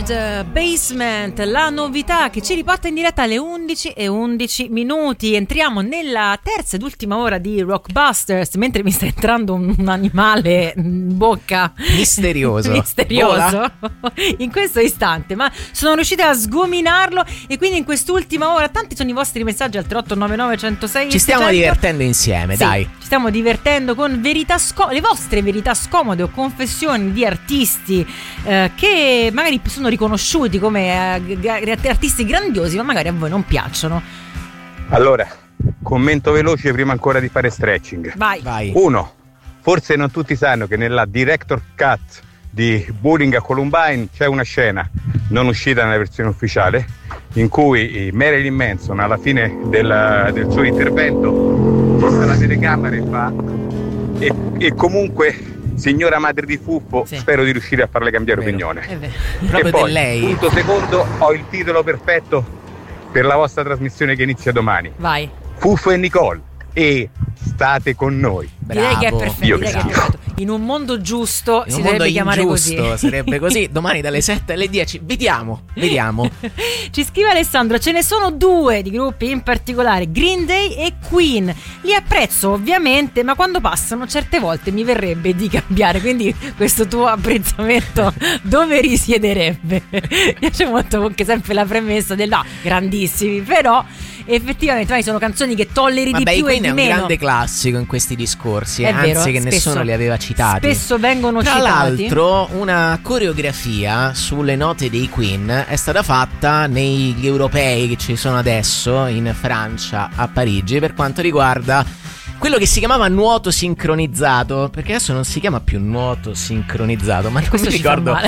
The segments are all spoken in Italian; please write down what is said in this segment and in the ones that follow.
Cold Basement, la novità che ci riporta in diretta alle 11:11. Entriamo nella terza ed ultima ora di Rockbusters, mentre mi sta entrando un animale in bocca misterioso in questo istante, ma sono riuscita a sgominarlo, e quindi in quest'ultima ora tanti sono i vostri messaggi al 3899 106 ci stiamo divertendo insieme, sì, dai, ci stiamo divertendo con le vostre verità scomode o confessioni di artisti che magari sono riconosciuti come artisti grandiosi, ma magari a voi non piacciono. Allora, commento veloce prima ancora di fare stretching. Vai. 1. Forse non tutti sanno che nella director cut di Bowling a Columbine c'è una scena non uscita nella versione ufficiale in cui Marilyn Manson alla fine del suo intervento alla telecamera e fa e comunque signora madre di Fuffo, sì, spero di riuscire a farle cambiare opinione. Proprio e poi, lei. Punto secondo, ho il titolo perfetto per la vostra trasmissione che inizia domani. Vai. Fuffo e Nicole, e state con noi. Bravo. Direi che è perfetto. In un mondo giusto si dovrebbe chiamare così. Sarebbe così. Domani dalle 7 alle 10. Vediamo. Ci scrive Alessandro: ce ne sono due di gruppi in particolare, Green Day e Queen. Li apprezzo ovviamente, ma quando passano certe volte mi verrebbe di cambiare. Quindi questo tuo apprezzamento dove risiederebbe? Mi piace molto anche sempre la premessa del no, grandissimi, però effettivamente sono canzoni che tolleri di più e di meno. È un grande classico in questi discorsi, è anzi vero, che nessuno li aveva citati. Spesso vengono Tra citati. l'altro una coreografia sulle note dei Queen è stata fatta negli europei che ci sono adesso in Francia, a Parigi, per quanto riguarda quello che si chiamava nuoto sincronizzato, perché adesso non si chiama più nuoto sincronizzato, ma non mi ricordo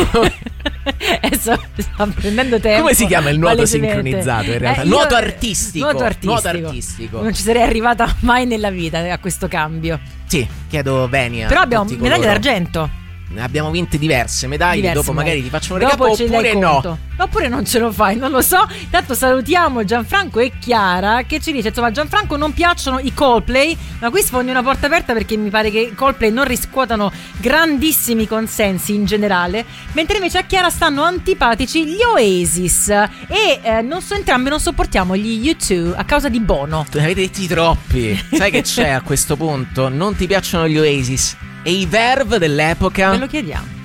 sto prendendo tempo. Come si chiama il nuoto sincronizzato in realtà? Nuoto artistico. Non ci sarei arrivata mai nella vita a questo cambio. Sì, chiedo venia. Però abbiamo medaglia d'argento. Abbiamo vinte diverse medaglie, dopo magari ti faccio un recap, oppure no. Oppure non ce lo fai, non lo so. Intanto salutiamo Gianfranco e Chiara che ci dice: insomma, a Gianfranco non piacciono i Coldplay, ma qui sfondi una porta aperta perché mi pare che i Coldplay non riscuotano grandissimi consensi in generale, mentre invece a Chiara stanno antipatici gli Oasis e entrambi non sopportiamo gli U2 a causa di Bono. Ne avete detti troppi. Sai che c'è a questo punto? Non ti piacciono gli Oasis e i Verve dell'epoca? Ve lo chiediamo.